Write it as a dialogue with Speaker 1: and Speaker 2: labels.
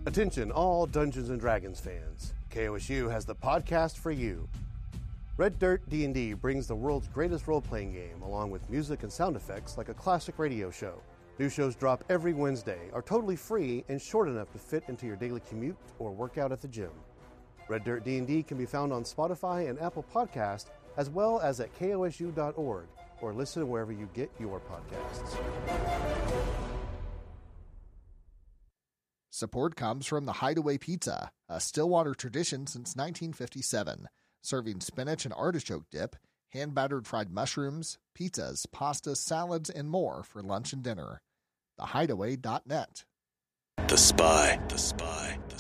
Speaker 1: Attention all Dungeons & Dragons fans. KOSU has the podcast for you. Red Dirt D&D brings the world's greatest role-playing game along with music and sound effects like a classic radio show. New shows drop every Wednesday, are totally free, and short enough to fit into your daily commute or workout at the gym. Red Dirt D&D can be found on Spotify and Apple Podcasts, as well as at kosu.org, or listen wherever you get your podcasts.
Speaker 2: Support comes from the Hideaway Pizza, a Stillwater tradition since 1957, serving spinach and artichoke dip, hand-battered fried mushrooms, pizzas, pastas, salads, and more for lunch and dinner. TheHideaway.net.
Speaker 3: The Spy.